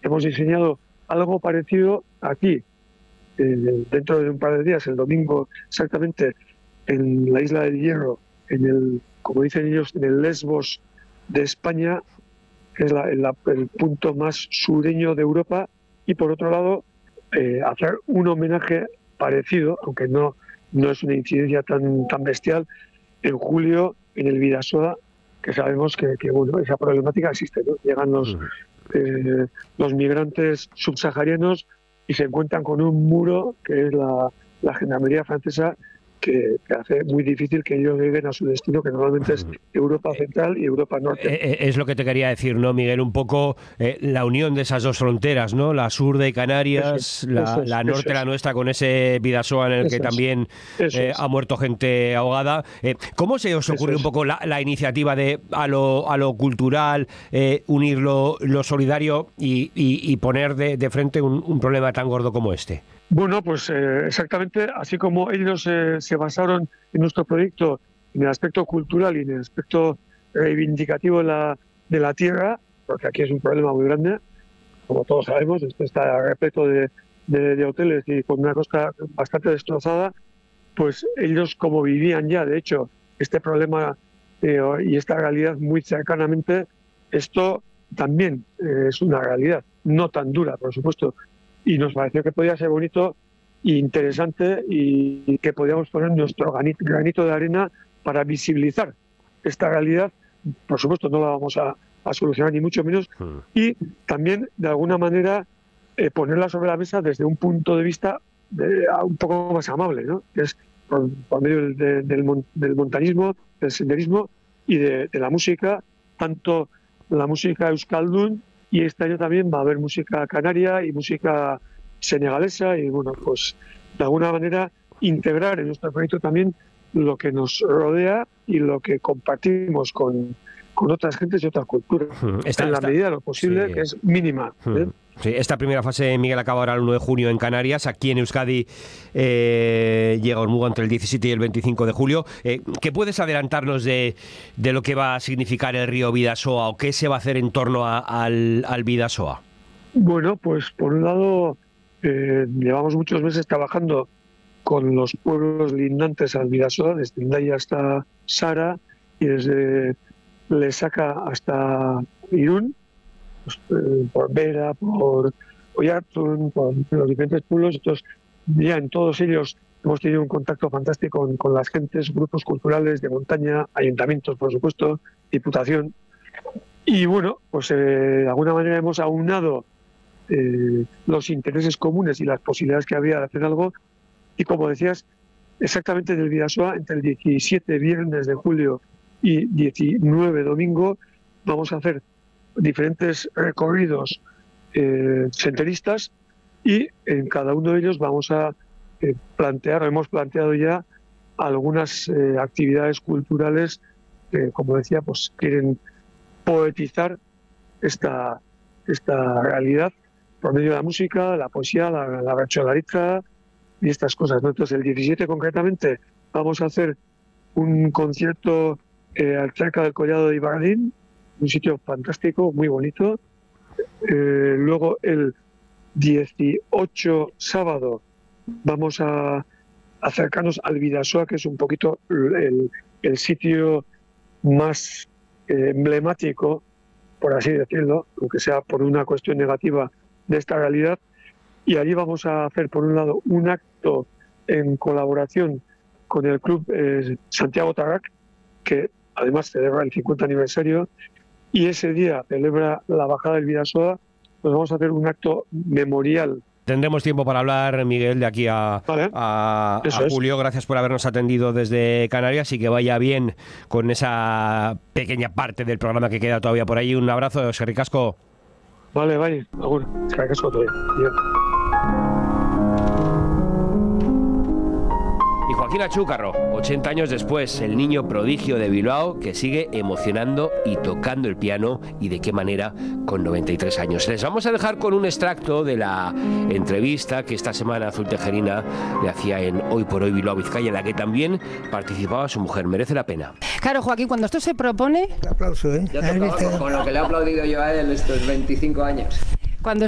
hemos diseñado algo parecido aquí, dentro de un par de días, el domingo exactamente, en la isla del Hierro, como dicen ellos, en el Lesbos de España, que es el punto más sureño de Europa, y por otro lado, hacer un homenaje parecido, aunque no es una incidencia tan bestial, en julio en el Bidasoa, que sabemos que bueno, esa problemática existe, ¿no? Llegan los migrantes subsaharianos y se encuentran con un muro que es la gendarmería francesa, que hace muy difícil que ellos lleguen a su destino, que normalmente es Europa Central y Europa Norte. Es lo que te quería decir, ¿no, Miguel? Un poco la unión de esas dos fronteras, ¿no? La sur de Canarias, la norte, la nuestra, con ese Bidasoa en el que también ha muerto gente ahogada. ¿Cómo se os ocurre un poco la iniciativa de a lo cultural, unir lo solidario y poner de frente un problema tan gordo como este? Bueno, pues exactamente, así como ellos se basaron en nuestro proyecto en el aspecto cultural y en el aspecto reivindicativo de la tierra, porque aquí es un problema muy grande, como todos sabemos, esto está repleto de hoteles y con una costa bastante destrozada, pues ellos, como vivían ya, de hecho, este problema y esta realidad muy cercanamente, esto también es una realidad, no tan dura, por supuesto, y nos pareció que podía ser bonito e interesante y que podíamos poner nuestro granito de arena para visibilizar esta realidad. Por supuesto no la vamos a solucionar ni mucho menos, y también de alguna manera ponerla sobre la mesa desde un punto de vista un poco más amable, ¿no? Que es por medio del montañismo, del senderismo y de la música, tanto la música euskaldun, y este año también va a haber música canaria y música senegalesa, y bueno, pues de alguna manera integrar en nuestro proyecto también lo que nos rodea y lo que compartimos con otras gentes y otras culturas, en la medida de lo posible, que es mínima. Sí, esta primera fase, Miguel, acaba ahora el 1 de junio en Canarias. Aquí en Euskadi llega Ormuga entre el 17 y el 25 de julio. ¿Qué puedes adelantarnos de lo que va a significar el río Bidasoa o qué se va a hacer en torno al Bidasoa? Bueno, pues por un lado, llevamos muchos meses trabajando con los pueblos lindantes al Bidasoa, desde Hendaya hasta Sara y desde Lesaca hasta Irún, por Vera, por Oyarzun, por los diferentes pueblos. Entonces, ya en todos ellos hemos tenido un contacto fantástico con las gentes, grupos culturales de montaña, ayuntamientos, por supuesto, diputación. Y bueno, pues de alguna manera hemos aunado los intereses comunes y las posibilidades que había de hacer algo. Y como decías, exactamente en el Bidasoa, entre el 17 viernes de julio y 19 domingo, vamos a hacer diferentes recorridos senderistas, y en cada uno de ellos vamos a hemos planteado ya algunas actividades culturales que, como decía, pues quieren poetizar esta realidad por medio de la música, la poesía, la bertsolaritza y estas cosas, ¿no? Entonces, el 17 concretamente vamos a hacer un concierto cerca del Collado de Ibardín, un sitio fantástico, muy bonito. Luego el 18 sábado vamos a acercarnos al Bidasoa, que es un poquito el sitio más emblemático, por así decirlo, aunque sea por una cuestión negativa de esta realidad. Y allí vamos a hacer, por un lado, un acto en colaboración con el Club Santiago Tarrac, que además celebra el 50 aniversario, y ese día celebra la bajada del Bidasoa. Pues vamos a hacer un acto memorial. Tendremos tiempo para hablar, Miguel, de aquí a julio. Gracias por habernos atendido desde Canarias y que vaya bien con esa pequeña parte del programa que queda todavía por ahí. Un abrazo, eskerrik asko. Vale, agur, eskerrik asko todavía. Y Joaquín Achúcarro, 80 años después, el niño prodigio de Bilbao que sigue emocionando y tocando el piano, y de qué manera con 93 años. Les vamos a dejar con un extracto de la entrevista que esta semana Azul Tejerina le hacía en Hoy por Hoy Bilbao Vizcaya, en la que también participaba su mujer. Merece la pena. Claro, Joaquín, cuando esto se propone... Un aplauso, ¿eh? Yo tocaba con lo que le he aplaudido yo a él estos 25 años.